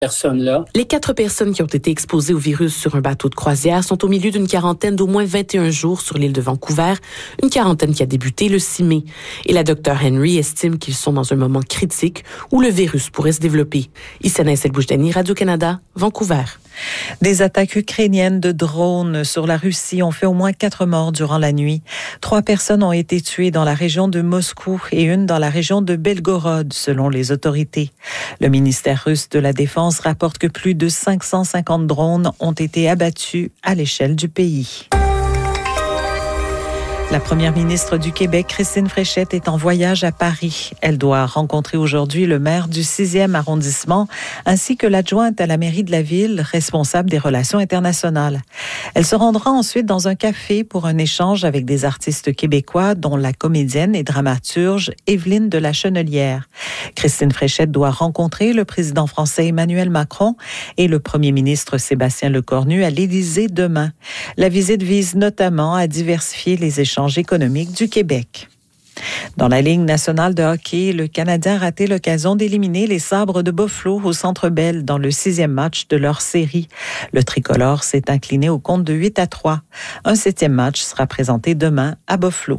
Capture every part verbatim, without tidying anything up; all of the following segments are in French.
personnes-là. Les quatre personnes qui ont été exposées au virus sur un bateau de croisière sont au milieu d'une quarantaine d'au moins vingt et un jours sur l'île de Vancouver, une quarantaine qui a débuté le six mai. Et la docteure Henry estime qu'ils sont dans un moment critique où le virus pourrait se développer. Issana Essel-Boujdani, Radio-Canada, Vancouver. Des attaques ukrainiennes de drones sur la Russie ont fait au moins quatre morts durant la nuit. Trois personnes ont été tuées dans la région de Moscou et une dans la région de Belgorod, selon les autorités. Le ministère russe de la Défense rapporte que plus de cinq cent cinquante drones ont été abattus à l'échelle du pays. La première ministre du Québec, Christine Fréchette, est en voyage à Paris. Elle doit rencontrer aujourd'hui le maire du sixième arrondissement ainsi que l'adjointe à la mairie de la ville, responsable des relations internationales. Elle se rendra ensuite dans un café pour un échange avec des artistes québécois, dont la comédienne et dramaturge Évelyne de la Chenelière. Christine Fréchette doit rencontrer le président français Emmanuel Macron et le premier ministre Sébastien Lecornu à l'Élysée demain. La visite vise notamment à diversifier les échanges économiques du Québec. Dans la Ligue nationale de hockey, le Canadien a raté l'occasion d'éliminer les Sabres de Buffalo au Centre Bell dans le sixième match de leur série. Le tricolore s'est incliné au compte de huit à trois. Un septième match sera présenté demain à Buffalo.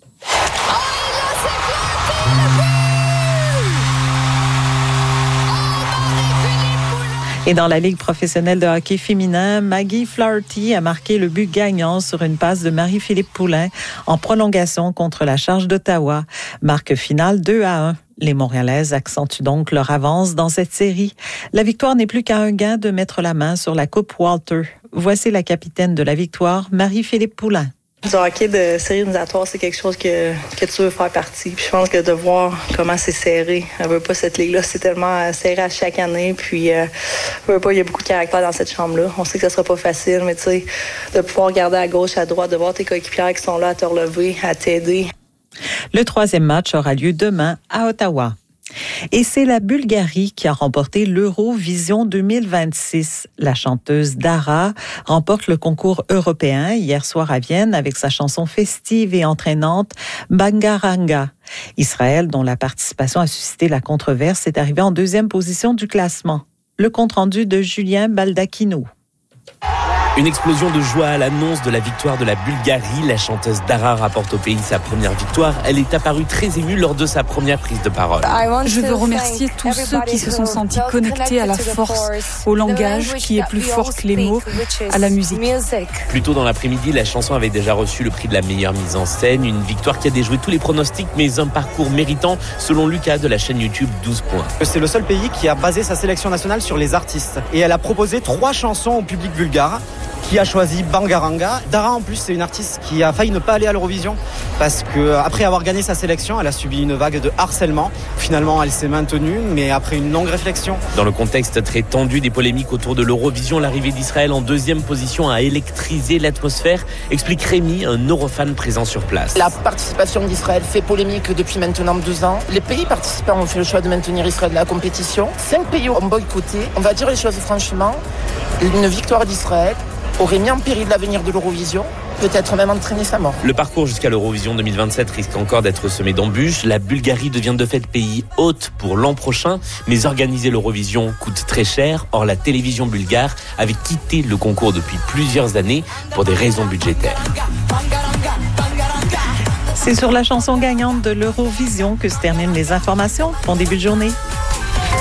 Et dans la Ligue professionnelle de hockey féminin, Maggie Flaherty a marqué le but gagnant sur une passe de Marie-Philippe Poulin en prolongation contre la Charge d'Ottawa. Marque finale deux à un. Les Montréalaises accentuent donc leur avance dans cette série. La victoire n'est plus qu'à un gain de mettre la main sur la Coupe Walter. Voici la capitaine de la victoire, Marie-Philippe Poulin. Du hockey de série éliminatoire, c'est quelque chose que, que tu veux faire partie. Puis je pense que de voir comment c'est serré, elle veut pas cette ligue-là, c'est tellement serré à chaque année. Puis euh, veut pas, il y a beaucoup de caractère dans cette chambre-là. On sait que ça sera pas facile, mais tu sais, de pouvoir regarder à gauche, à droite, de voir tes coéquipières qui sont là à te relever, à t'aider. Le troisième match aura lieu demain à Ottawa. Et c'est la Bulgarie qui a remporté l'Eurovision deux mille vingt-six. La chanteuse Dara remporte le concours européen hier soir à Vienne avec sa chanson festive et entraînante Bangaranga. Israël, dont la participation a suscité la controverse, est arrivé en deuxième position du classement. Le compte-rendu de Julien Baldacchino. Une explosion de joie à l'annonce de la victoire de la Bulgarie. La chanteuse Dara rapporte au pays sa première victoire. Elle est apparue très émue lors de sa première prise de parole. Je veux remercier tous ceux qui se sont sentis connectés à la force, au langage qui est plus fort que les mots, à la musique. Plus tôt dans l'après-midi, la chanson avait déjà reçu le prix de la meilleure mise en scène. Une victoire qui a déjoué tous les pronostics, mais un parcours méritant, selon Lucas de la chaîne YouTube douze points. C'est le seul pays qui a basé sa sélection nationale sur les artistes. Et elle a proposé trois chansons au public bulgare, qui a choisi Bangaranga. Dara, en plus, c'est une artiste qui a failli ne pas aller à l'Eurovision parce qu'après avoir gagné sa sélection, elle a subi une vague de harcèlement. Finalement, elle s'est maintenue, mais après une longue réflexion. Dans le contexte très tendu des polémiques autour de l'Eurovision, l'arrivée d'Israël en deuxième position a électrisé l'atmosphère, explique Rémi, un eurofan présent sur place. La participation d'Israël fait polémique depuis maintenant deux ans. Les pays participants ont fait le choix de maintenir Israël dans la compétition. Cinq pays ont boycotté. On va dire les choses franchement. Une victoire d'Israël aurait mis en péril l'avenir de l'Eurovision, peut-être même entraîné sa mort. Le parcours jusqu'à l'Eurovision deux mille vingt-sept risque encore d'être semé d'embûches. La Bulgarie devient de fait pays hôte pour l'an prochain, mais organiser l'Eurovision coûte très cher. Or, la télévision bulgare avait quitté le concours depuis plusieurs années pour des raisons budgétaires. C'est sur la chanson gagnante de l'Eurovision que se terminent les informations. Bon début de journée.